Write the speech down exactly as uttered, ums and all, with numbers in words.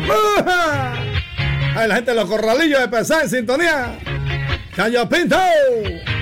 Ay, la gente de los corralillos de Pesá en sintonía. Cayo Pinto.